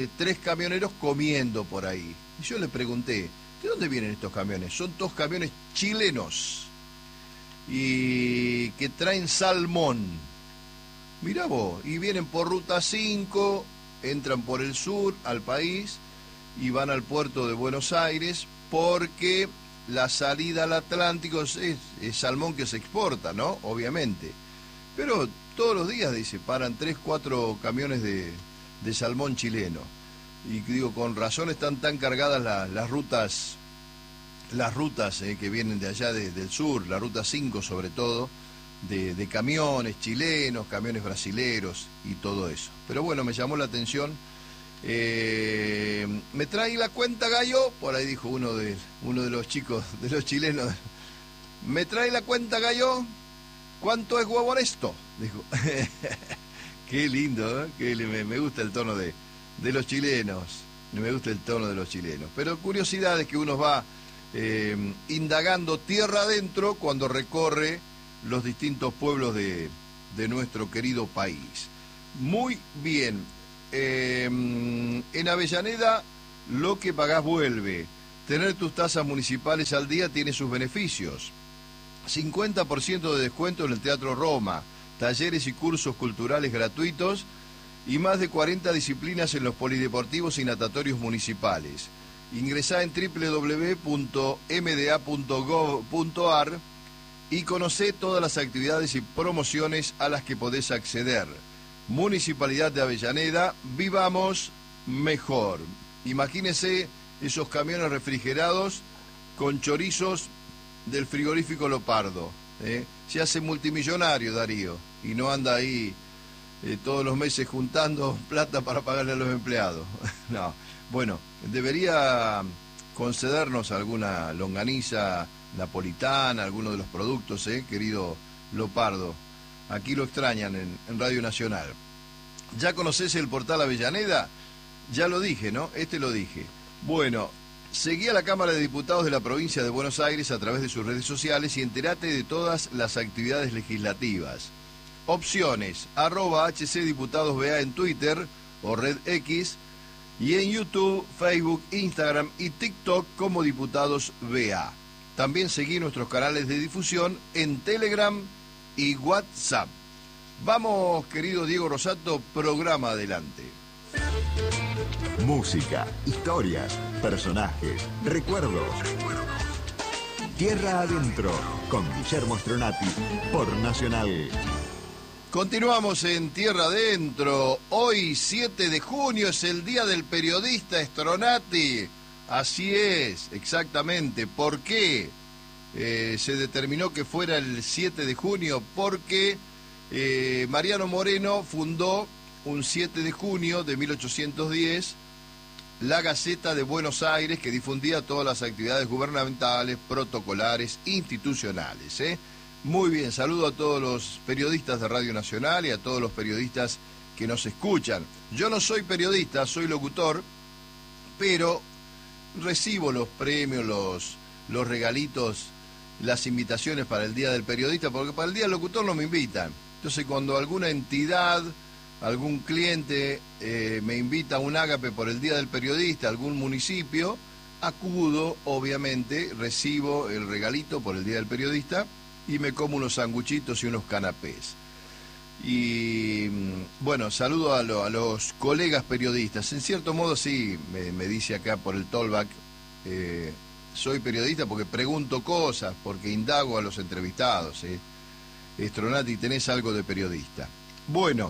3 camioneros comiendo por ahí. Y yo le pregunté, ¿de dónde vienen estos camiones? Son 2 camiones chilenos y que traen salmón. Mirá vos, y vienen por Ruta 5, entran por el sur al país y van al puerto de Buenos Aires porque la salida al Atlántico es salmón que se exporta, ¿no? Obviamente. Pero todos los días, dice, paran 3, 4 camiones de salmón chileno. Y digo, con razón están tan cargadas las rutas que vienen de allá del sur, la Ruta 5 sobre todo, de camiones chilenos, camiones brasileros y todo eso. Pero bueno, me llamó la atención. ¿Me trae la cuenta, gallo? Por ahí dijo uno de los chicos, de los chilenos. ¿Me trae la cuenta, gallo? ¿Cuánto es huevo esto? Dijo. Qué lindo, ¿eh? Me gusta el tono de los chilenos. Me gusta el tono de los chilenos. Pero curiosidades que uno va indagando tierra adentro cuando recorre los distintos pueblos de nuestro querido país. Muy bien. En Avellaneda, lo que pagás vuelve. Tener tus tasas municipales al día tiene sus beneficios. 50% de descuento en el Teatro Roma, talleres y cursos culturales gratuitos y más de 40 disciplinas en los polideportivos y natatorios municipales. Ingresá en www.mda.gov.ar y conocé todas las actividades y promociones a las que podés acceder. Municipalidad de Avellaneda, vivamos mejor. Imagínese esos camiones refrigerados con chorizos del frigorífico Lopardo. Se hace multimillonario Darío y no anda ahí todos los meses juntando plata para pagarle a los empleados. No, bueno, debería concedernos alguna longaniza napolitana, alguno de los productos, querido Lopardo. Aquí lo extrañan en Radio Nacional. ¿Ya conocés el portal Avellaneda? Ya lo dije, ¿no? Lo dije. Bueno, seguí a la Cámara de Diputados de la provincia de Buenos Aires a través de sus redes sociales y entérate de todas las actividades legislativas. Opciones, @HCDiputadosBA en Twitter o Red X y en YouTube, Facebook, Instagram y TikTok como Diputados BA. También seguí nuestros canales de difusión en Telegram y WhatsApp. Vamos, querido Diego Rosato, programa adelante. Música, historias, personajes, recuerdos. Tierra Adentro, con Guillermo Stronati, por Nacional. Continuamos en Tierra Adentro. Hoy, 7 de junio, es el Día del Periodista, Stronati. Así es, exactamente. ¿Por qué se determinó que fuera el 7 de junio? Porque Mariano Moreno fundó un 7 de junio de 1810 la Gaceta de Buenos Aires, que difundía todas las actividades gubernamentales, protocolares, institucionales. Muy bien, saludo a todos los periodistas de Radio Nacional y a todos los periodistas que nos escuchan. Yo no soy periodista, soy locutor, pero recibo los premios, los regalitos, las invitaciones para el Día del Periodista, porque para el Día del Locutor no me invitan. Entonces, cuando alguna entidad, algún cliente me invita a un ágape por el Día del Periodista, algún municipio, acudo, obviamente, recibo el regalito por el Día del Periodista y me como unos sanguchitos y unos canapés. Y bueno, saludo a los colegas periodistas. En cierto modo, sí, me dice acá por el tollback, soy periodista porque pregunto cosas, porque indago a los entrevistados. Stronati, tenés algo de periodista. Bueno,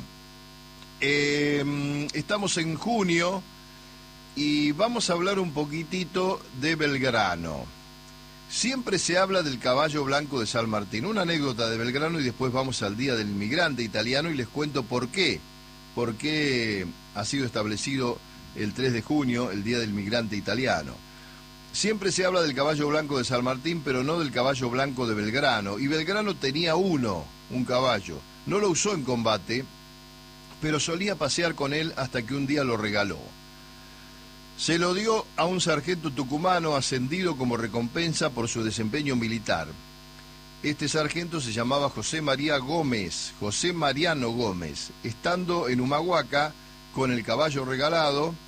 estamos en junio y vamos a hablar un poquitito de Belgrano. Siempre se habla del caballo blanco de San Martín. Una anécdota de Belgrano y después vamos al Día del Inmigrante Italiano y les cuento por qué. Por qué ha sido establecido el 3 de junio, el Día del Inmigrante Italiano. Siempre se habla del caballo blanco de San Martín, pero no del caballo blanco de Belgrano. Y Belgrano tenía un caballo. No lo usó en combate, pero solía pasear con él hasta que un día lo regaló. Se lo dio a un sargento tucumano ascendido como recompensa por su desempeño militar. Este sargento se llamaba José Mariano Gómez. Estando en Humahuaca con el caballo regalado,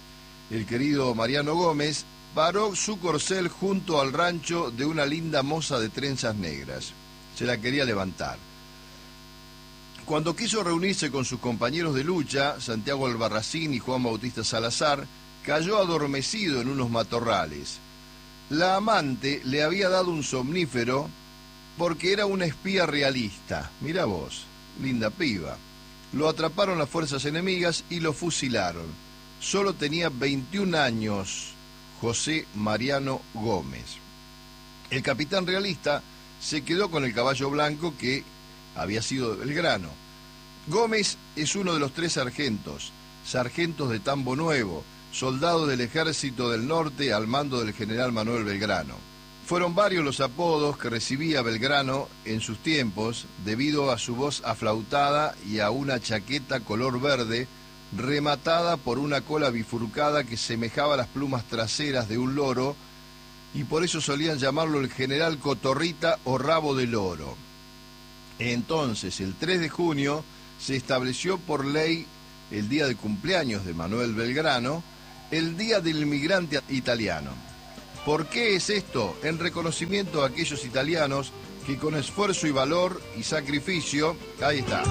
el querido Mariano Gómez, paró su corcel junto al rancho de una linda moza de trenzas negras. Se la quería levantar. Cuando quiso reunirse con sus compañeros de lucha, Santiago Albarracín y Juan Bautista Salazar, cayó adormecido en unos matorrales. La amante le había dado un somnífero porque era una espía realista. Mirá vos, linda piba. Lo atraparon las fuerzas enemigas y lo fusilaron. Solo tenía 21 años, José Mariano Gómez. El capitán realista se quedó con el caballo blanco que había sido de Belgrano. Gómez es uno de los 3 sargentos de Tambo Nuevo, soldado del Ejército del Norte al mando del general Manuel Belgrano. Fueron varios los apodos que recibía Belgrano en sus tiempos debido a su voz aflautada y a una chaqueta color verde rematada por una cola bifurcada que semejaba las plumas traseras de un loro, y por eso solían llamarlo el general Cotorrita o Rabo de Loro. Entonces, el 3 de junio se estableció por ley el día de cumpleaños de Manuel Belgrano, el Día del Inmigrante Italiano. ¿Por qué es esto? En reconocimiento a aquellos italianos que con esfuerzo y valor y sacrificio, ahí está,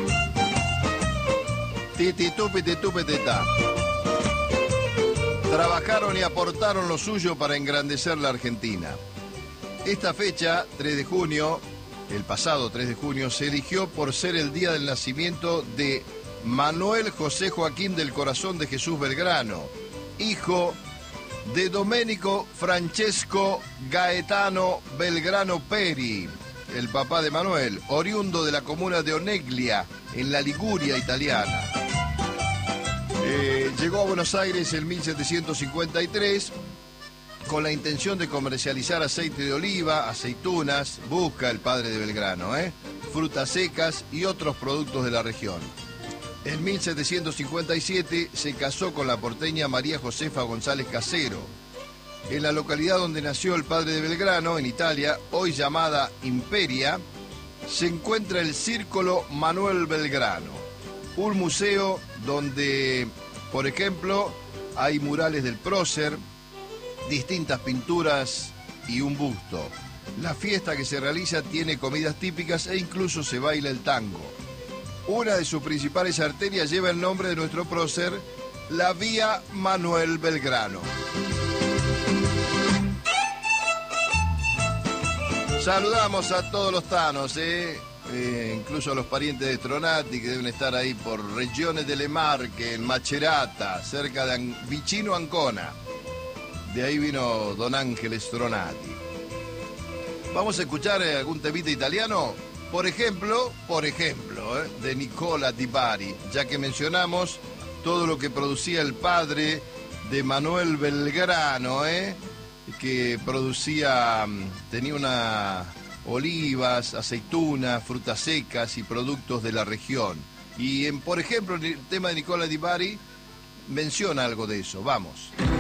trabajaron y aportaron lo suyo para engrandecer la Argentina. Esta fecha, 3 de junio, el pasado 3 de junio, se eligió por ser el día del nacimiento de Manuel José Joaquín del Corazón de Jesús Belgrano, hijo de Domenico Francesco Gaetano Belgrano Peri, el papá de Manuel, oriundo de la comuna de Oneglia, en la Liguria italiana. Llegó a Buenos Aires en 1753 con la intención de comercializar aceite de oliva, aceitunas, busca el padre de Belgrano, frutas secas y otros productos de la región. En 1757 se casó con la porteña María Josefa González Casero. En la localidad donde nació el padre de Belgrano, en Italia, hoy llamada Imperia, se encuentra el Círculo Manuel Belgrano, un museo donde, por ejemplo, hay murales del prócer, distintas pinturas y un busto. La fiesta que se realiza tiene comidas típicas e incluso se baila el tango. Una de sus principales arterias lleva el nombre de nuestro prócer, la Vía Manuel Belgrano. Saludamos a todos los tanos, incluso a los parientes de Stronati que deben estar ahí por regiones de Le Marche, en Macerata, cerca de Vicino Ancona. De ahí vino Don Ángel Stronati. Vamos a escuchar algún temita italiano. Por ejemplo, de Nicola Di Bari, ya que mencionamos todo lo que producía el padre de Manuel Belgrano, que tenía olivas, aceitunas, frutas secas y productos de la región. Y por ejemplo, el tema de Nicola Di Bari menciona algo de eso. Vamos.